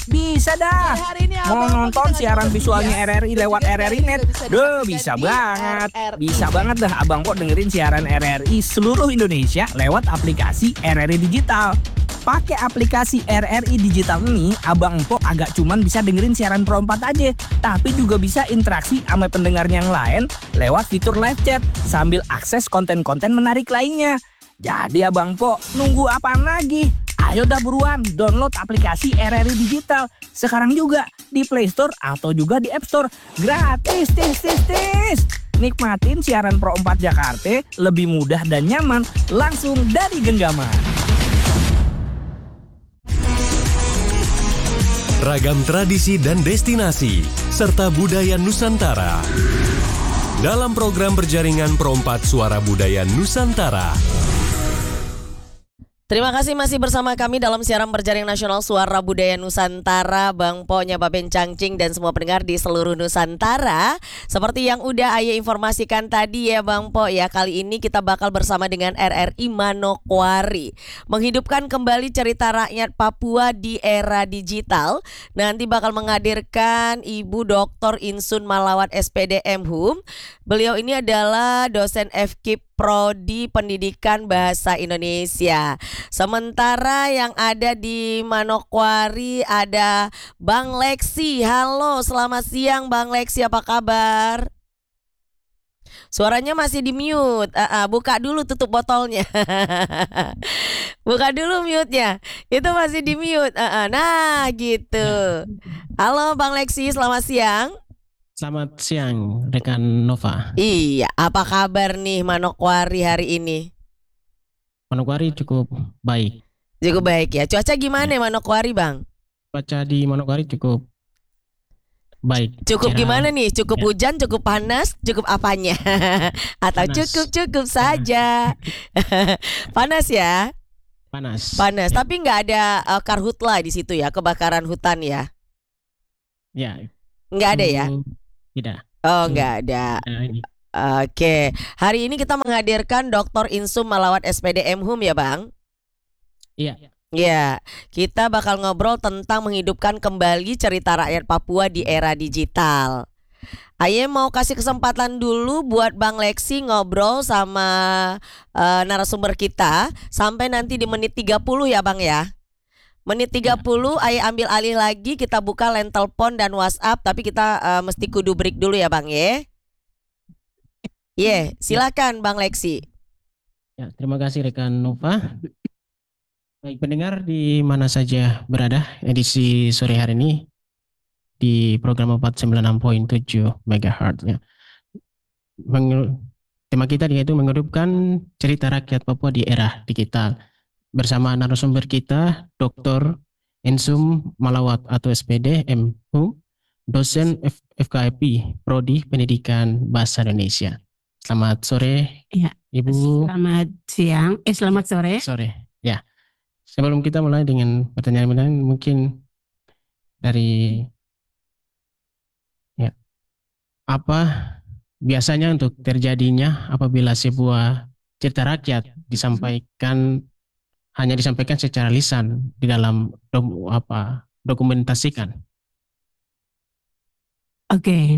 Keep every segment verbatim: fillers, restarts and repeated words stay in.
Bisa dah. Mau nonton siaran visualnya R R I lewat R R I Net? Duh, bisa banget. Bisa banget dah Abang Po dengerin siaran R R I seluruh Indonesia lewat aplikasi R R I Digital. Pakai aplikasi R R I Digital ini, Abang Po agak cuman bisa dengerin siaran Pro empat aja, tapi juga bisa interaksi sama pendengarnya yang lain lewat fitur live chat sambil akses konten-konten menarik lainnya. Jadi Abang Po, nunggu apaan lagi? Ayo dah buruan download aplikasi R R I Digital sekarang juga di Play Store atau juga di App Store. Gratis, tis, tis, tis. Nikmatin siaran Pro empat Jakarta lebih mudah dan nyaman langsung dari genggaman. Ragam tradisi dan destinasi serta budaya Nusantara dalam program berjaringan Pro empat Suara Budaya Nusantara. Terima kasih masih bersama kami dalam siaran berjaring nasional Suara Budaya Nusantara, Bang Po, Nyababen Cangcing dan semua pendengar di seluruh Nusantara. Seperti yang udah Aye informasikan tadi ya Bang Po ya, kali ini kita bakal bersama dengan R R I Manokwari menghidupkan kembali cerita rakyat Papua di era digital. Nanti bakal menghadirkan Ibu Doktor Insun Malawat S P D M Hum. Beliau ini adalah dosen F K I P Prodi Pendidikan Bahasa Indonesia. Sementara yang ada di Manokwari ada Bang Leksi. Halo, selamat siang Bang Leksi, apa kabar? Suaranya masih di mute. Uh, uh, buka dulu tutup botolnya. Buka dulu mute-nya. Itu masih di mute. Uh, uh. Nah, gitu. Halo Bang Leksi, selamat siang. Selamat siang rekan Nova. Iya, apa kabar nih Manokwari hari ini? Manokwari cukup baik. Cukup baik ya. Cuaca gimana ya. Manokwari Bang? Cuaca di Manokwari cukup baik. Cukup Cerah. Gimana nih? Cukup ya. Hujan, cukup panas, cukup apanya? Atau Panas. cukup-cukup saja? Panas ya? Panas. Panas, ya. Tapi nggak ada uh, karhutla di situ ya, kebakaran hutan ya? Ya. Nggak ada ya? Tidak. Oh, nggak ada. Nah, ini. Oke, hari ini kita menghadirkan Doktor Insum Malawat S P D M Hum ya Bang? Iya. Ya, kita bakal ngobrol tentang menghidupkan kembali cerita rakyat Papua di era digital. Aye mau kasih kesempatan dulu buat Bang Leksi ngobrol sama uh, narasumber kita sampai nanti di menit tiga puluh ya Bang ya. Menit tiga puluh Aye ambil alih lagi, kita buka line telepon dan WhatsApp, tapi kita uh, mesti kudu break dulu ya Bang ya. Ye, yeah, silakan Bang Leksi. Ya, terima kasih rekan Nova. Baik pendengar di mana saja berada, edisi sore hari ini di program empat puluh sembilan enam koma tujuh megahertz ya. Meng- tema kita yaitu menghidupkan cerita rakyat Papua di era digital. Bersama narasumber kita Doktor Insum Malawat atau S P D M Hum, dosen F- FKIP Prodi Pendidikan Bahasa Indonesia. Selamat sore, ya. Ibu. Selamat siang, eh selamat sore. Sore, ya. Sebelum kita mulai dengan pertanyaan-pertanyaan, mungkin dari ya apa biasanya untuk terjadinya apabila sebuah cerita rakyat disampaikan hanya disampaikan secara lisan di dalam dom, apa dokumentasikan. Oke.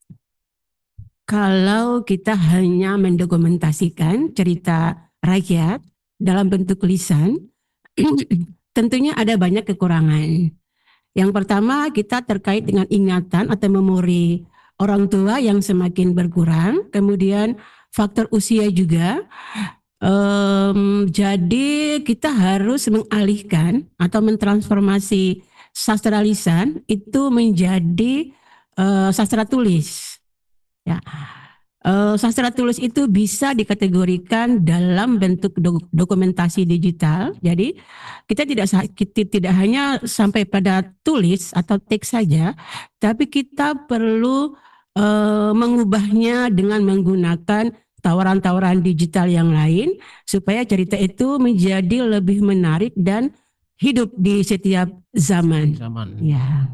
Kalau kita hanya mendokumentasikan cerita rakyat dalam bentuk lisan, tentunya ada banyak kekurangan. Yang pertama, kita terkait dengan ingatan atau memori orang tua yang semakin berkurang, kemudian faktor usia juga. Um, jadi kita harus mengalihkan atau mentransformasi sastra lisan itu menjadi uh, sastra tulis. Ya, uh, sastra tulis itu bisa dikategorikan dalam bentuk do- dokumentasi digital. Jadi kita tidak kita tidak hanya sampai pada tulis atau teks saja, tapi kita perlu uh, mengubahnya dengan menggunakan tawaran-tawaran digital yang lain supaya cerita itu menjadi lebih menarik dan hidup di setiap zaman. Zaman. Ya.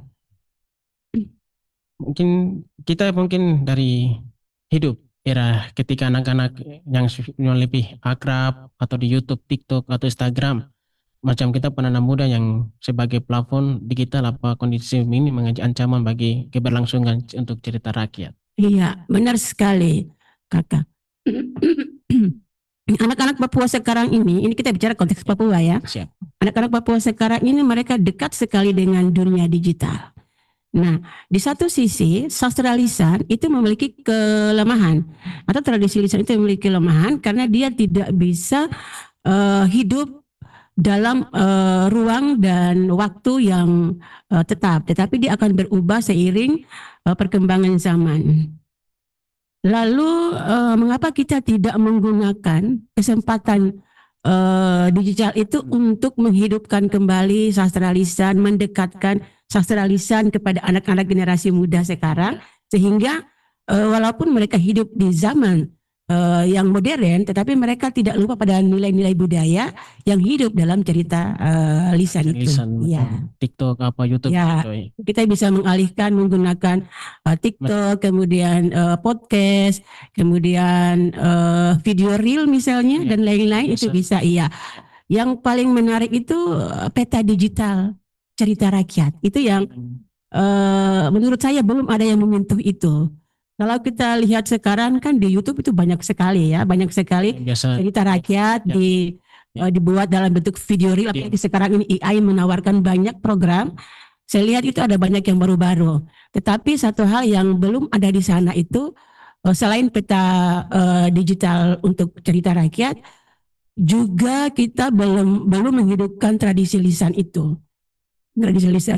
Mungkin kita mungkin dari hidup era ketika anak-anak yang lebih akrab atau di YouTube, TikTok atau Instagram macam kita penanam muda yang sebagai plafon digital, apa kondisi ini menjadi ancaman bagi keberlangsungan untuk cerita rakyat? Iya, benar sekali, Kakak. Anak-anak Papua sekarang ini, ini kita bicara konteks Papua ya. Siap. Anak-anak Papua sekarang ini mereka dekat sekali dengan dunia digital. Nah, di satu sisi sastra lisan itu memiliki kelemahan atau tradisi lisan itu memiliki kelemahan karena dia tidak bisa uh, hidup dalam uh, ruang dan waktu yang uh, tetap, tetapi dia akan berubah seiring uh, perkembangan zaman. Lalu uh, mengapa kita tidak menggunakan kesempatan uh, digital itu untuk menghidupkan kembali sastra lisan, mendekatkan sastra lisan kepada anak-anak generasi muda sekarang, sehingga uh, walaupun mereka hidup di zaman uh, yang modern, tetapi mereka tidak lupa pada nilai-nilai budaya yang hidup dalam cerita uh, lisan itu. Lisan, Ya. TikTok apa YouTube Ya. gitu. Kita bisa mengalihkan menggunakan uh, TikTok, kemudian uh, podcast, kemudian uh, video reel misalnya, Ya, dan lain-lain itu bisa. Iya. Yang paling menarik itu uh, peta digital cerita rakyat. Itu yang uh, menurut saya belum ada yang menyentuh itu. Kalau kita lihat sekarang kan di YouTube itu banyak sekali ya, banyak sekali Biasa cerita rakyat Ya. di Ya. uh, dibuat dalam bentuk video reel. Apalagi sekarang ini A I menawarkan banyak program. Saya lihat itu ada banyak yang baru-baru. Tetapi satu hal yang belum ada di sana itu uh, selain peta uh, digital untuk cerita rakyat, juga kita belum belum menghidupkan tradisi lisan itu. Tradisi lisan.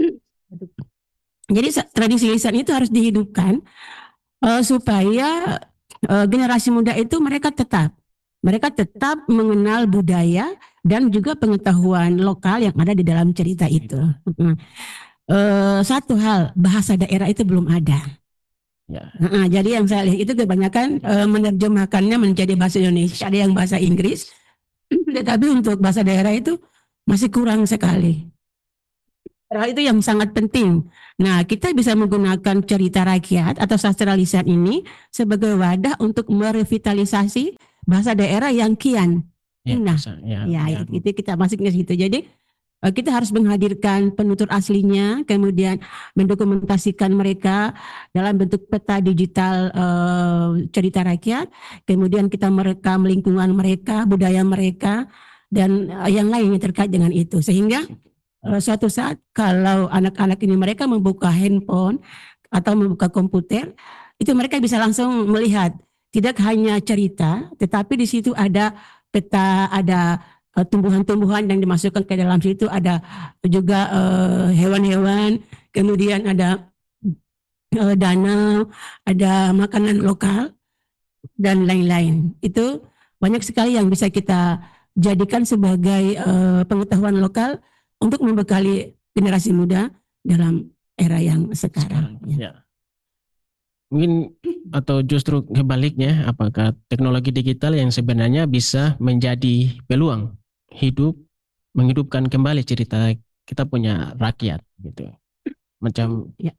Jadi sa- tradisi lisan itu harus dihidupkan uh, supaya uh, generasi muda itu mereka tetap mereka tetap mengenal budaya dan juga pengetahuan lokal yang ada di dalam cerita itu. Mm. Uh, satu hal, bahasa daerah itu belum ada. ya. Nah, jadi yang saya lihat itu kebanyakan uh, menerjemahkannya menjadi bahasa Indonesia, ada yang bahasa Inggris, tetapi untuk bahasa daerah itu masih kurang sekali. Hal itu yang sangat penting. Nah, kita bisa menggunakan cerita rakyat atau sastra lisan ini sebagai wadah untuk merevitalisasi bahasa daerah yang kian Ya, punah. bisa. Ya, Ya, ya. itu kita masuk ke situ. Jadi eh, kita harus menghadirkan penutur aslinya, kemudian mendokumentasikan mereka dalam bentuk peta digital eh, cerita rakyat, kemudian kita merekam lingkungan mereka, budaya mereka, dan eh, yang lainnya terkait dengan itu. Sehingga eh, suatu saat kalau anak-anak ini mereka membuka handphone atau membuka komputer, itu mereka bisa langsung melihat tidak hanya cerita, tetapi di situ ada peta, ada uh, tumbuhan-tumbuhan yang dimasukkan ke dalam situ, ada juga uh, hewan-hewan, kemudian ada uh, danau, ada makanan lokal, dan lain-lain. Itu banyak sekali yang bisa kita jadikan sebagai uh, pengetahuan lokal untuk membekali generasi muda dalam era yang sekarang. Sekarang, ya. Mungkin atau justru kebaliknya, apakah teknologi digital yang sebenarnya bisa menjadi peluang hidup, menghidupkan kembali cerita kita punya rakyat gitu. Macam Ya.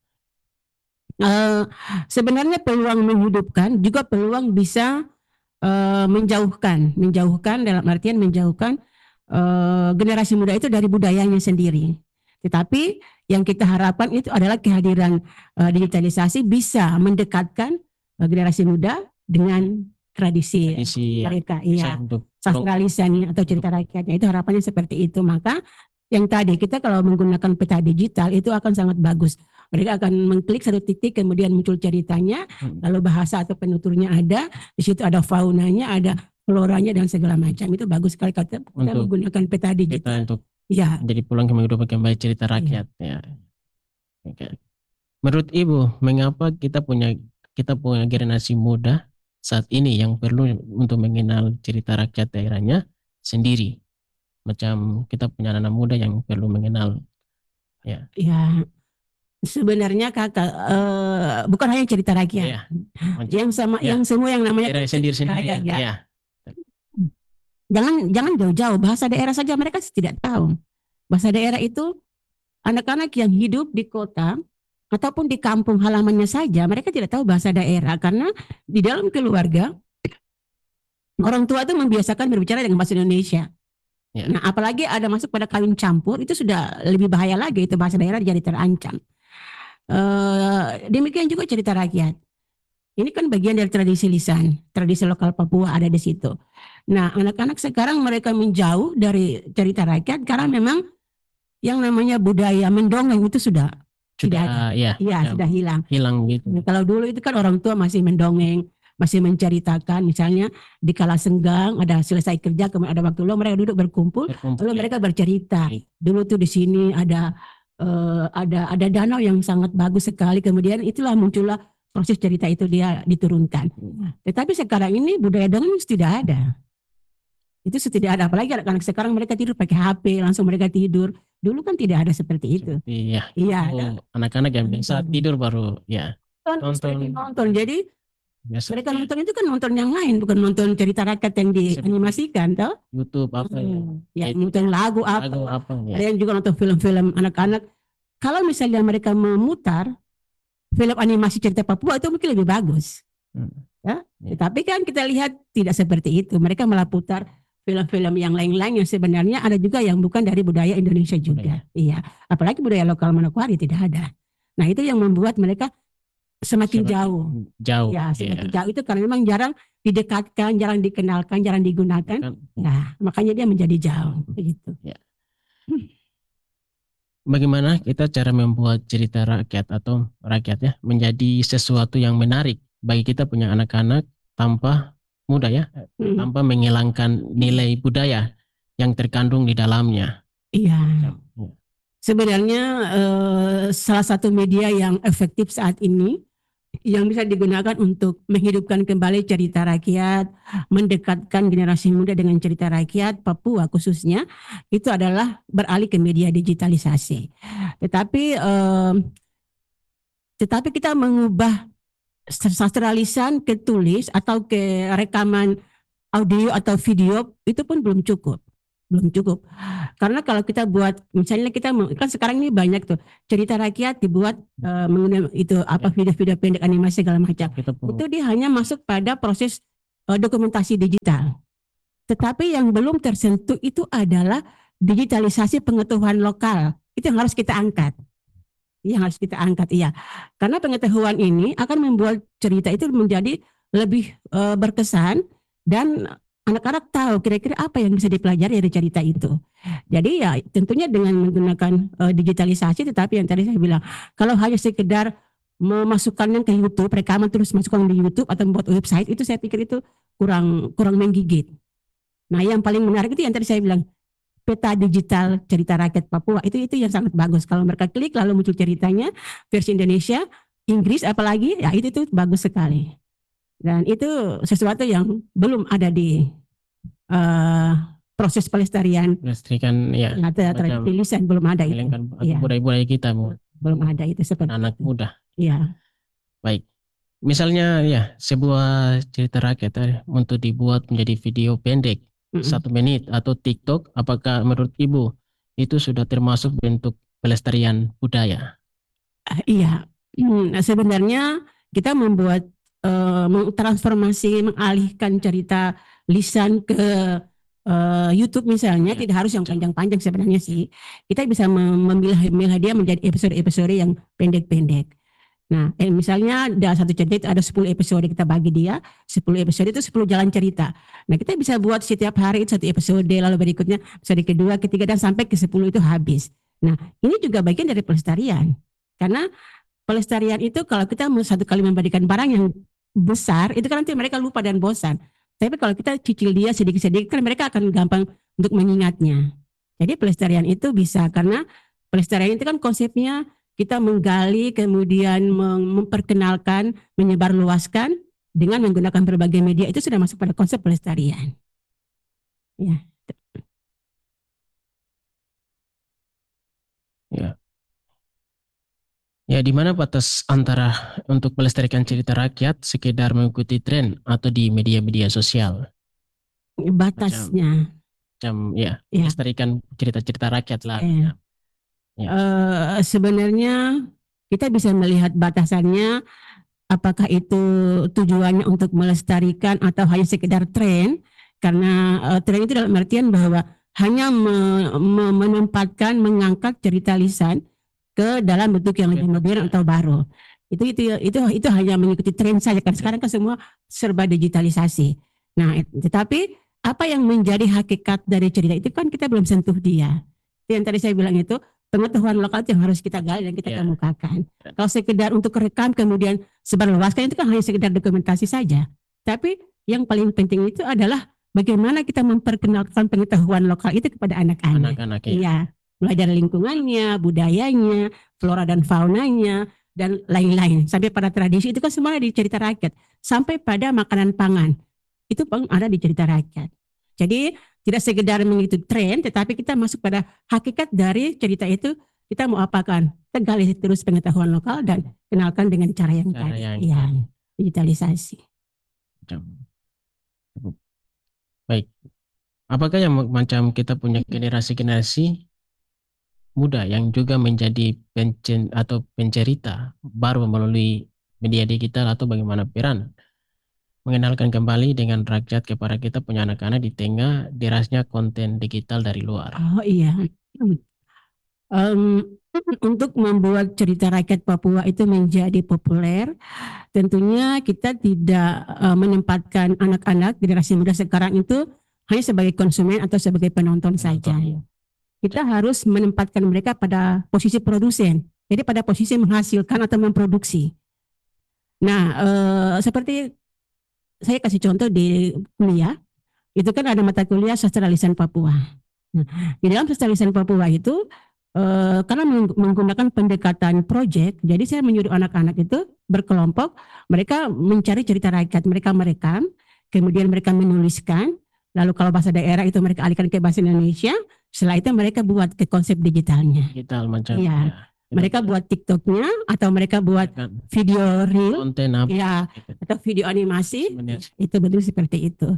Uh, sebenarnya peluang menghidupkan juga peluang bisa uh, menjauhkan, menjauhkan dalam artian menjauhkan uh, generasi muda itu dari budayanya sendiri. Tetapi yang kita harapkan itu adalah kehadiran uh, digitalisasi bisa mendekatkan uh, generasi muda dengan tradisi isi mereka, bisa iya, untuk sastra lisannya atau cerita rakyatnya. Itu harapannya seperti itu. Maka yang tadi kita kalau menggunakan peta digital itu akan sangat bagus. Mereka akan mengklik satu titik, kemudian muncul ceritanya, Hmm. lalu bahasa atau penuturnya ada, di situ ada faunanya, ada floranya dan segala macam. Itu bagus sekali kita, kita Untuk menggunakan peta kita digital. untuk Ya, jadi pulang menghidupkan kembali cerita rakyat ya. Oke. Menurut Ibu, mengapa kita punya kita punya generasi muda saat ini yang perlu untuk mengenal cerita rakyat daerahnya sendiri? Macam kita punya anak muda yang perlu mengenal ya. ya. Sebenarnya kakak eh, bukan hanya cerita rakyat. Ya. Yang sama, Ya. yang semua yang namanya Daerah sendiri-sendiri rakyat, ya. ya. Ya. Jangan jangan jauh-jauh, bahasa daerah saja mereka tidak tahu. Bahasa daerah itu anak-anak yang hidup di kota ataupun di kampung halamannya saja mereka tidak tahu bahasa daerah karena di dalam keluarga orang tua itu membiasakan berbicara dengan bahasa Indonesia. Ya. Nah, apalagi ada masuk pada kawin campur, itu sudah lebih bahaya lagi, itu bahasa daerah jadi terancam. Eh, demikian juga cerita rakyat. Ini kan bagian dari tradisi lisan, tradisi lokal Papua ada di situ. Nah, anak-anak sekarang mereka menjauh dari cerita rakyat karena memang yang namanya budaya mendongeng itu sudah tidak ada. Sudah ya, Iya, ya, sudah hilang. hilang gitu. Nah, kalau dulu itu kan orang tua masih mendongeng, masih menceritakan, misalnya di kala senggang ada selesai kerja, kemudian ada waktu luang mereka duduk berkumpul, Berkumpul, lalu ya. mereka bercerita. Baik. Dulu tuh di sini ada eh, ada ada danau yang sangat bagus sekali, kemudian itulah muncullah proses cerita itu dia diturunkan. Tetapi sekarang ini budaya dongeng tidak ada. Itu sudah tidak ada, apalagi anak-anak sekarang mereka tidur pakai H P, langsung mereka tidur. Dulu kan tidak ada seperti itu. Iya. Iya, Oh, ada. anak-anak yang biasa tidur baru ya Nonton, nonton. nonton. Jadi biasa mereka nonton itu kan nonton yang lain, bukan nonton cerita rakyat yang dianimasikan, toh? YouTube apa ya, Hmm. Ya, Itu. nonton lagu apa. lagu apa ya. Ada yang juga nonton film-film anak-anak. Kalau misalnya mereka memutar film animasi cerita Papua itu mungkin lebih bagus. Hmm. Ya? Ya. Tetapi kan kita lihat tidak seperti itu. Mereka malah putar film-film yang lain-lain yang sebenarnya ada juga yang bukan dari budaya Indonesia juga. Iya. Apalagi budaya lokal Manokwari tidak ada. Nah, itu yang membuat mereka semakin Semakin jauh. Jauh. Ya, ya. semakin jauh itu karena memang jarang didekatkan, jarang dikenalkan, jarang digunakan. Kan, Nah, makanya dia menjadi jauh begitu. bagaimana kita cara membuat cerita rakyat atau rakyat ya menjadi sesuatu yang menarik bagi kita punya anak-anak tanpa mudah ya, Hmm. tanpa menghilangkan nilai budaya yang terkandung di dalamnya. Iya. Ya. Sebenarnya eh, salah satu media yang efektif saat ini yang bisa digunakan untuk menghidupkan kembali cerita rakyat, mendekatkan generasi muda dengan cerita rakyat Papua khususnya, itu adalah beralih ke media digitalisasi. Tetapi eh, tetapi kita mengubah sastra lisan ke tulis atau ke rekaman audio atau video itu pun belum cukup. Belum cukup. Karena kalau kita buat, misalnya kita kan sekarang ini banyak tuh cerita rakyat dibuat uh, menggunakan itu apa video-video pendek animasi segala macam. Kita perlu Itu dia hanya masuk pada proses uh, dokumentasi digital. Tetapi yang belum tersentuh itu adalah digitalisasi pengetahuan lokal. Itu yang harus kita angkat. Yang harus kita angkat, iya. Karena pengetahuan ini akan membuat cerita itu menjadi lebih uh, berkesan dan anak-anak tahu kira-kira apa yang bisa dipelajari dari cerita itu. Jadi ya tentunya dengan menggunakan uh, digitalisasi, tetapi yang tadi saya bilang, kalau hanya sekedar memasukkannya ke YouTube, rekaman terus masukkan di YouTube atau membuat website, itu saya pikir itu kurang kurang menggigit. Nah, yang paling menarik itu yang tadi saya bilang, peta digital cerita rakyat Papua, itu itu yang sangat bagus. Kalau mereka klik lalu muncul ceritanya versi Indonesia, Inggris apalagi, ya itu itu bagus sekali. Dan itu sesuatu yang belum ada di uh, proses pelestarian melestarikan ya atau tradisi lisan, belum ada itu. menghilangkan Iya. budaya-budaya kita Bu, Belum ada itu seperti anak itu. muda. Iya. Baik. Misalnya ya sebuah cerita rakyat eh, untuk dibuat menjadi video pendek Mm-mm. satu menit atau TikTok, apakah menurut Ibu itu sudah termasuk bentuk pelestarian budaya? Ah, iya. Hmm, sebenarnya kita membuat eh, mengtransformasi, mengalihkan cerita lisan ke eh, YouTube misalnya, Ya. tidak harus yang panjang-panjang sebenarnya sih. Kita bisa mem- memilah-milah dia menjadi episode-episode yang pendek-pendek. Nah, eh, misalnya dalam satu cerita itu ada sepuluh episode, kita bagi dia sepuluh episode itu sepuluh jalan cerita. Nah, kita bisa buat setiap hari itu satu episode, lalu berikutnya episode kedua, ketiga, dan sampai ke sepuluh itu habis. Nah, ini juga bagian dari pelestarian. Karena pelestarian itu kalau kita mau satu kali memberikan barang yang besar, itu kan nanti mereka lupa dan bosan. Tapi kalau kita cicil dia sedikit-sedikit, kan mereka akan gampang untuk mengingatnya. Jadi pelestarian itu bisa, karena pelestarian itu kan konsepnya kita menggali, kemudian mem- memperkenalkan, menyebarluaskan dengan menggunakan berbagai media, itu sudah masuk pada konsep pelestarian. Ya. Ya. Ya, di mana batas antara untuk melestarikan cerita rakyat sekedar mengikuti tren atau di media-media sosial? Batasnya. Macam ya, Ya. melestarikan cerita-cerita rakyat lah. Eh. Ya. Eh, sebenarnya kita bisa melihat batasannya, apakah itu tujuannya untuk melestarikan atau hanya sekedar tren, karena eh, tren itu dalam artian bahwa hanya me- me- menempatkan, mengangkat cerita lisan ke dalam bentuk yang lebih modern atau baru. Itu itu itu itu hanya mengikuti tren saja kan sekarang kan semua serba digitalisasi. Nah, tetapi apa yang menjadi hakikat dari cerita itu kan kita belum sentuh dia. Itu yang tadi saya bilang itu pengetahuan lokal itu yang harus kita gali dan kita Ya. kemukakan. Kalau sekedar untuk rekam kemudian sebarluaskan itu kan hanya sekedar dokumentasi saja. Tapi yang paling penting itu adalah bagaimana kita memperkenalkan pengetahuan lokal itu kepada anak-anak. Anak-anak ya. Iya, mulai dari lingkungannya, budayanya, flora dan faunanya, dan lain-lain. Sampai pada tradisi itu kan semuanya di cerita rakyat. Sampai pada makanan pangan, itu pun ada di cerita rakyat. Jadi tidak sekedar mengikuti tren, tetapi kita masuk pada hakikat dari cerita itu, kita mau apakan. Kita gali terus pengetahuan lokal dan kenalkan dengan cara yang Cara tadi. yang- Iya, digitalisasi. Baik. Apakah yang macam kita punya generasi-generasi muda yang juga menjadi pencen atau pencerita baru melalui media digital atau bagaimana peran mengenalkan kembali dengan rakyat kepada kita punya anak-anak di tengah derasnya konten digital dari luar. Oh iya. Em, untuk membuat cerita rakyat Papua itu menjadi populer, tentunya kita tidak eh, menempatkan anak-anak generasi muda sekarang itu hanya sebagai konsumen atau sebagai penonton saja. Kita harus menempatkan mereka pada posisi produsen, jadi pada posisi menghasilkan atau memproduksi. Nah, eh, seperti saya kasih contoh di kuliah, itu kan ada mata kuliah sastra lisan Papua. Nah, di dalam sastra lisan Papua itu eh, karena meng- menggunakan pendekatan proyek, jadi saya menyuruh anak-anak itu berkelompok, mereka mencari cerita rakyat, mereka merekam, kemudian mereka menuliskan, lalu kalau bahasa daerah itu mereka alihkan ke bahasa Indonesia, setelah itu mereka buat ke konsep digitalnya. Digital macam Iya. ya. Mereka buat TikToknya atau mereka buat Kan video reel, konten apa ya, gitu. atau video animasi, Benar. itu betul seperti itu.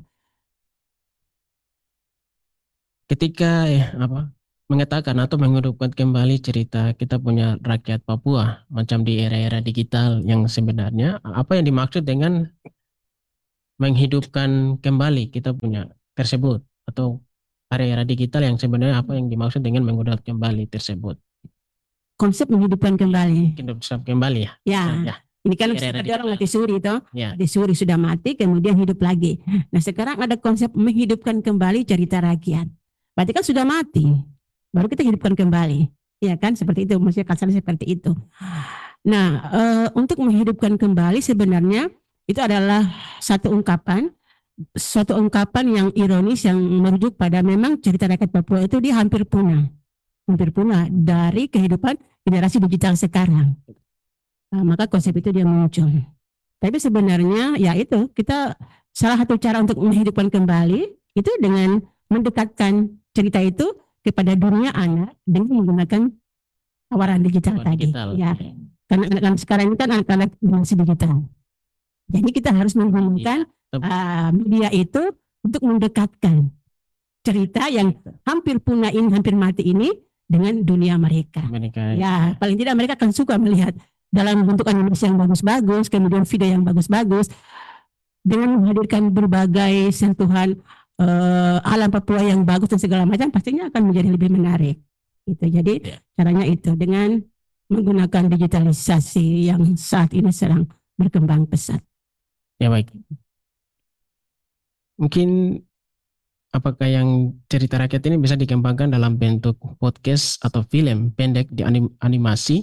Ketika eh, apa mengatakan atau menghidupkan kembali cerita kita punya rakyat Papua macam di era-era digital yang sebenarnya apa yang dimaksud dengan menghidupkan kembali kita punya tersebut atau era-era digital yang sebenarnya apa yang dimaksud dengan menghidupkan kembali tersebut Konsep menghidupkan kembali. hidupkan kembali ya Ya, ya ini kan Era-era ada digital. orang mati suri toh. ya Mati suri sudah mati kemudian hidup lagi. Nah sekarang ada konsep menghidupkan kembali cerita rakyat. Berarti kan sudah mati, baru kita hidupkan kembali. Ya kan seperti itu, maksudnya kasarnya seperti itu. Nah eh, untuk menghidupkan kembali sebenarnya itu adalah satu ungkapan, suatu ungkapan yang ironis yang merujuk pada memang cerita rakyat Papua itu dia hampir punah, hampir punah dari kehidupan generasi digital sekarang. Nah, maka konsep itu dia muncul. Tapi sebenarnya ya itu kita salah satu cara untuk menghidupkan kembali itu dengan mendekatkan cerita itu kepada dunia anak dengan menggunakan tawaran digital Tawaran tadi. digital. Ya, karena anak-anak sekarang ini kan anak-anak generasi digital. Jadi kita harus menggunakan Iya. uh, media itu untuk mendekatkan cerita yang hampir punah ini, hampir mati ini dengan dunia mereka. mereka Ya, paling tidak mereka akan suka melihat dalam bentuk animasi yang bagus-bagus, kemudian video yang bagus-bagus, dengan menghadirkan berbagai sentuhan eh, alam Papua yang bagus dan segala macam, pastinya akan menjadi lebih menarik. Gitu. Jadi Ya. caranya itu dengan menggunakan digitalisasi yang saat ini sedang berkembang pesat. Ya baik. Mungkin apakah yang cerita rakyat ini bisa dikembangkan dalam bentuk podcast atau film pendek di anim- animasi,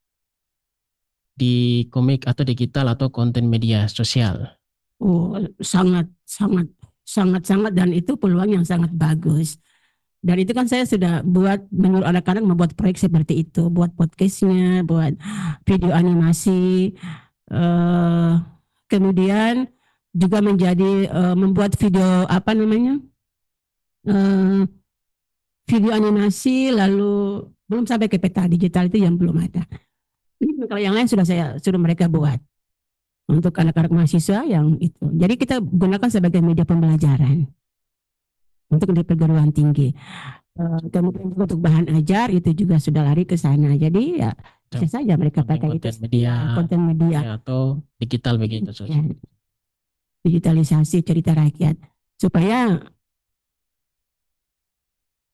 di komik atau digital atau konten media sosial? Oh, sangat, sangat, sangat, sangat, dan itu peluang yang sangat bagus. Dan itu kan saya sudah buat menyuruh anak-anak membuat proyek seperti itu, buat podcastnya, buat video animasi, eh, kemudian juga menjadi eh, membuat video apa namanya, eh, video animasi, lalu belum sampai ke peta digital itu yang belum ada. Kalau yang lain sudah saya suruh mereka buat untuk anak-anak mahasiswa yang itu. Jadi kita gunakan sebagai media pembelajaran untuk di perguruan tinggi. Eh, kemudian juga untuk bahan ajar itu juga sudah lari ke sana. Jadi ya bisa saja mereka pakai itu Konten media ya, konten media. ya, atau digital begitu. So. Ya. Digitalisasi cerita rakyat supaya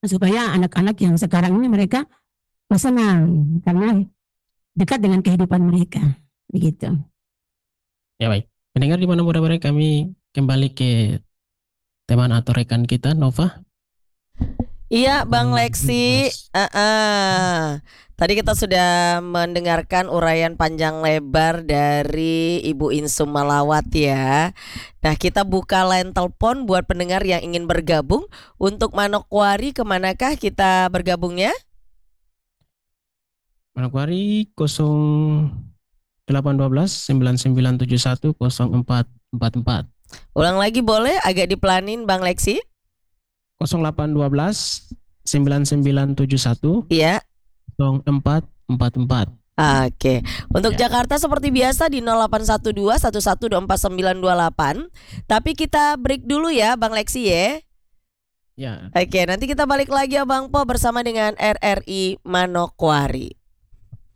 supaya anak-anak yang sekarang ini mereka senang karena dekat dengan kehidupan mereka, begitu. Ya baik. Pendengar di mana berada, kami kembali ke teman atau rekan kita Nova. Iya, Bang Hmm, Lexi. Mas. Ah, ah. Tadi kita sudah mendengarkan uraian panjang lebar dari Ibu Insum Malawat ya. Nah, kita buka line telepon buat pendengar yang ingin bergabung. Untuk Manokwari, kemanakah kita bergabungnya? Manokwari delapan satu dua sembilan sembilan tujuh satu nol empat empat empat. Ulang lagi boleh, agak dipelanin Bang Lexi. nol delapan satu dua sembilan sembilan tujuh satu Iya. nol empat empat empat. Oke, untuk Ya. Jakarta seperti biasa di nol delapan satu dua satu satu dua empat sembilan dua delapan. Tapi kita break dulu ya Bang Lexi ya. Ya. Oke, nanti kita balik lagi ya Bang Po bersama dengan R R I Manokwari.